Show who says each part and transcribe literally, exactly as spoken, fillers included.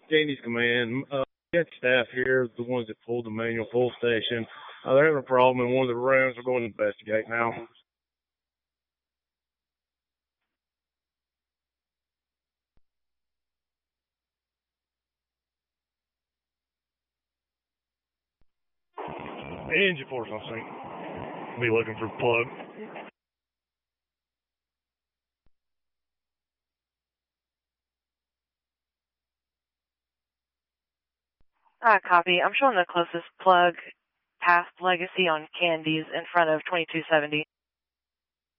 Speaker 1: Candy's Command. Uh, we got staff here, the ones that pulled the manual pull station. Uh, they're having a problem in one of the rooms. We're going to investigate now. Engine force on sync. Be looking for plug.
Speaker 2: Uh, copy. I'm showing the closest plug past Legacy on Candies in front of twenty-two seventy.